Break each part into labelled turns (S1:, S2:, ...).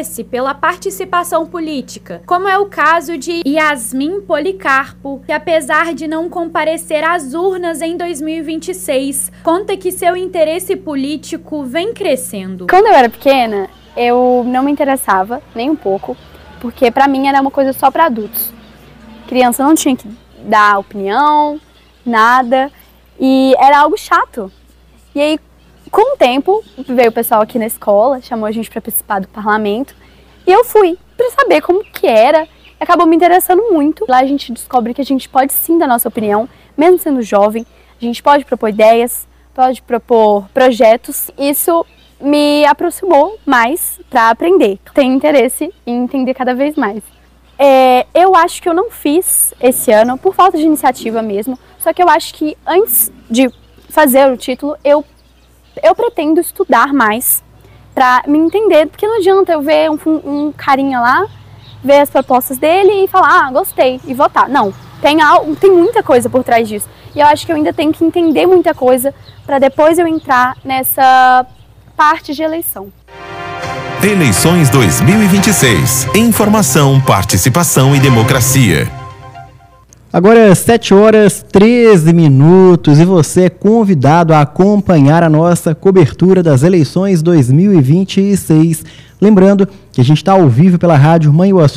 S1: interesse pela participação política, como é o caso de Yasmin Policarpo, que apesar de não comparecer às urnas em 2026, conta que seu interesse político vem crescendo.
S2: Quando eu era pequena, eu não me interessava nem um pouco, porque pra mim era uma coisa só pra adultos. Criança não tinha que dar opinião, nada, e era algo chato. E aí, com o tempo, veio o pessoal aqui na escola, chamou a gente para participar do parlamento, e eu fui para saber como que era, e acabou me interessando muito. Lá a gente descobre que a gente pode sim dar nossa opinião, mesmo sendo jovem, a gente pode propor ideias, pode propor projetos. Isso me aproximou mais para aprender. Tenho interesse em entender cada vez mais. Eu acho que eu não fiz esse ano, por falta de iniciativa mesmo, só que eu acho que antes de fazer o título, eu pretendo estudar mais para me entender, porque não adianta eu ver um carinha lá, ver as propostas dele e falar, gostei, e votar. Não, tem muita coisa por trás disso. E eu acho que eu ainda tenho que entender muita coisa para depois eu entrar nessa parte de eleição.
S3: Eleições 2026. Informação, participação e democracia.
S4: Agora 7h13 e você é convidado a acompanhar a nossa cobertura das eleições 2026. Lembrando que a gente está ao vivo pela rádio Manhuaçu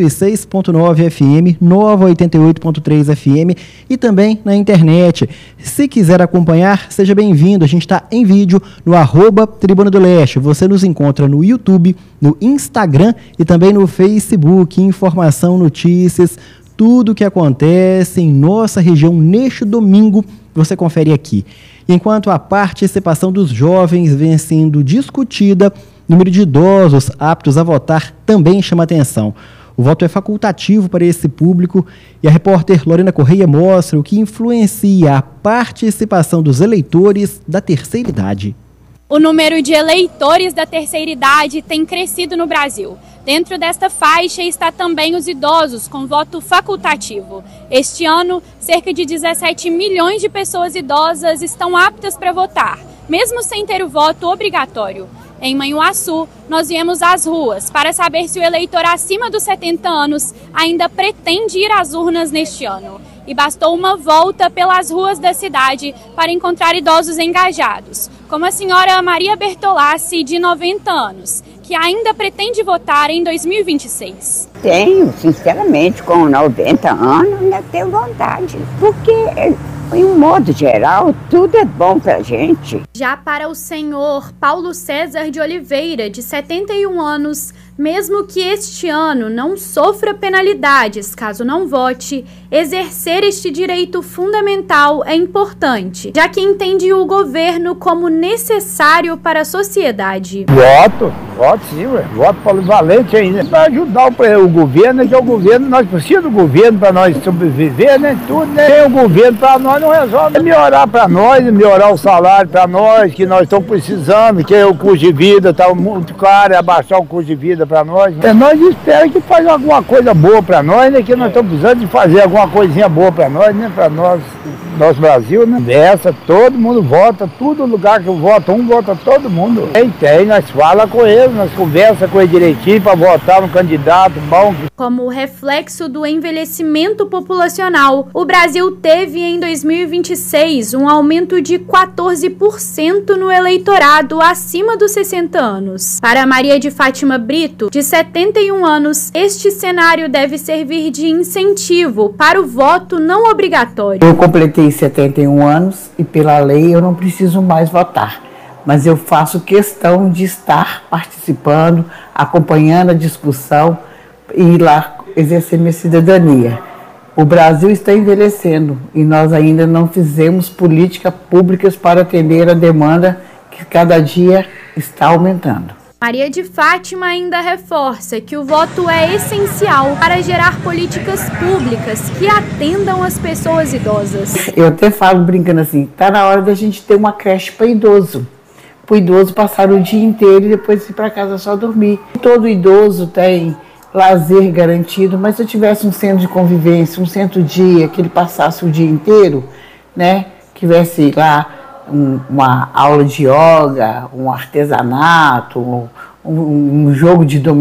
S4: 106.9 FM, Nova 88.3 FM e também na internet. Se quiser acompanhar, seja bem-vindo. A gente está em vídeo no @Tribuna do Leste. Você nos encontra no YouTube, no Instagram e também no Facebook. Informação, notícias, tudo o que acontece em nossa região neste domingo, você confere aqui. Enquanto a participação dos jovens vem sendo discutida, o número de idosos aptos a votar também chama atenção. O voto é facultativo para esse público e a repórter Lorena Correia mostra o que influencia a participação dos eleitores da terceira idade.
S1: O número de eleitores da terceira idade tem crescido no Brasil. Dentro desta faixa está também os idosos, com voto facultativo. Este ano, cerca de 17 milhões de pessoas idosas estão aptas para votar, mesmo sem ter o voto obrigatório. Em Manhuaçu, nós viemos às ruas para saber se o eleitor acima dos 70 anos ainda pretende ir às urnas neste ano. E bastou uma volta pelas ruas da cidade para encontrar idosos engajados, como a senhora Maria Bertolassi, de 90 anos, que ainda pretende votar em 2026.
S5: Tenho, sinceramente, com 90 anos, ainda tenho vontade, porque, em um modo geral, tudo é bom pra gente.
S1: Já para o senhor Paulo César de Oliveira, de 71 anos, mesmo que este ano não sofra penalidades caso não vote, exercer este direito fundamental é importante, já que entende o governo como necessário para a sociedade.
S6: Voto sim, voto polivalente ainda, para ajudar o governo, que é o governo, nós precisamos do governo para nós sobreviver, né? Tudo, né? Tem o governo para nós, não resolve. Melhorar para nós, melhorar o salário para nós, que nós estamos precisando, que o custo de vida está muito caro, abaixar o custo de vida para nós. Nós esperamos que faça alguma coisa boa para nós, né? Que nós estamos precisando de fazer alguma coisinha boa para nós, né? Para nós, nosso Brasil, né? Dessa, todo mundo vota, todo lugar que eu voto, vota todo mundo. Tem, nós fala com eles, nós conversa com eles direitinho para votar no candidato bom.
S1: Como reflexo do envelhecimento populacional, o Brasil teve em 2026 um aumento de 14% no eleitorado acima dos 60 anos. Para Maria de Fátima Brito, de 71 anos, este cenário deve servir de incentivo para o voto não obrigatório.
S7: Eu completei 71 anos e pela lei eu não preciso mais votar, mas eu faço questão de estar participando, acompanhando a discussão e ir lá exercer minha cidadania. O Brasil está envelhecendo e nós ainda não fizemos políticas públicas para atender a demanda que cada dia está aumentando.
S1: Maria de Fátima ainda reforça que o voto é essencial para gerar políticas públicas que atendam as pessoas idosas.
S7: Eu até falo brincando assim, está na hora da gente ter uma creche para idoso. Para o idoso passar o dia inteiro e depois ir para casa só dormir. Todo idoso tem lazer garantido, mas se eu tivesse um centro de convivência, um centro-dia, que ele passasse o dia inteiro, né, tivesse lá uma aula de yoga, um artesanato, um jogo de dominó,